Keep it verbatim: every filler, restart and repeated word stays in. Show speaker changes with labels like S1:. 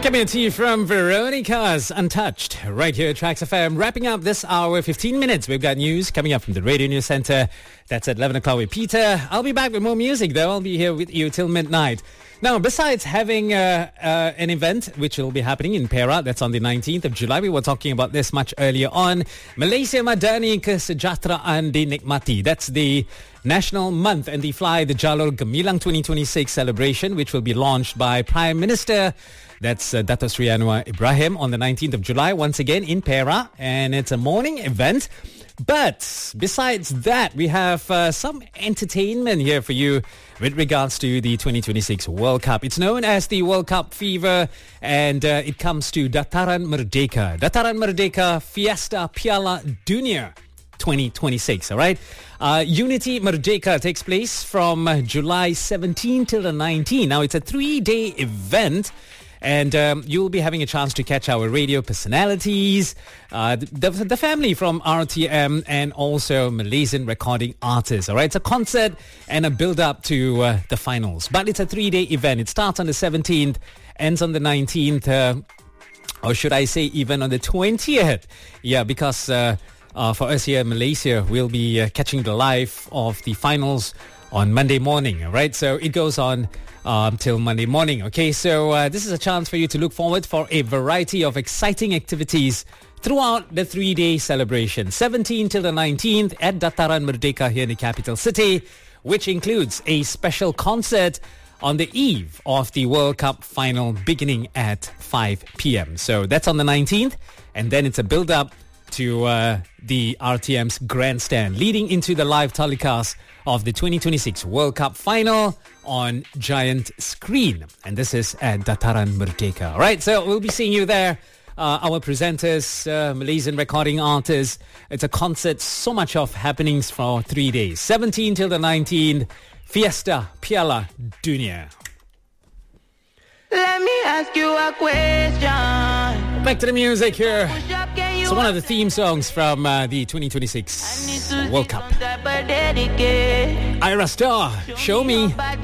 S1: Coming to you from Veronica's Untouched, right here at Tracks F M. Wrapping up this hour, fifteen minutes. We've got news coming up from the Radio News Centre. That's at eleven o'clock with Peter. I'll be back with more music, though. I'll be here with you till midnight. Now, besides having uh, uh, an event which will be happening in Perak, that's on the nineteenth of July. We were talking about this much earlier on. Malaysia Madani Kesejahteraan Dinikmati. That's the National Month and the Fly the Jalur Gemilang twenty twenty-six celebration, which will be launched by Prime Minister, that's uh, Dato' Sri Anwar Ibrahim, on the nineteenth of July, once again in Perak. And it's a morning event. But besides that, we have uh, some entertainment here for you with regards to the twenty twenty-six World Cup. It's known as the World Cup Fever, and uh, it comes to Dataran Merdeka. Dataran Merdeka Fiesta Piala Dunia twenty twenty-six, all right? Uh, Unity Merdeka takes place from uh, July seventeenth till the nineteenth. Now, it's a three-day event. And um, you'll be having a chance to catch our radio personalities, uh, the, the family from R T M, and also Malaysian recording artists. All right, it's a concert and a build-up to uh, the finals. But it's a three-day event. It starts on the seventeenth, ends on the nineteenth, uh, or should I say even on the twentieth? Yeah, because uh, uh, for us here in Malaysia, we'll be uh, catching the live of the finals on Monday morning. All right, so it goes on Um, till Monday morning. Okay, so uh, this is a chance for you to look forward for a variety of exciting activities throughout the three-day celebration, seventeenth till the nineteenth at Dataran Merdeka here in the capital city, which includes a special concert on the eve of the World Cup final beginning at five p.m. So that's on the nineteenth, and then it's a build-up to uh, the R T M's grandstand, leading into the live telecast of the twenty twenty-six World Cup final on giant screen. And this is at Dataran Merdeka. All right, so we'll be seeing you there. Uh, our presenters, uh, Malaysian recording artists. It's a concert, so much of happenings for three days. seventeenth till the nineteenth, Fiesta Piala Dunia.
S2: Let me ask you a question.
S1: Back to the music here. It's one of the theme songs from uh, the twenty twenty-six World Cup. Ira Star, Show Me.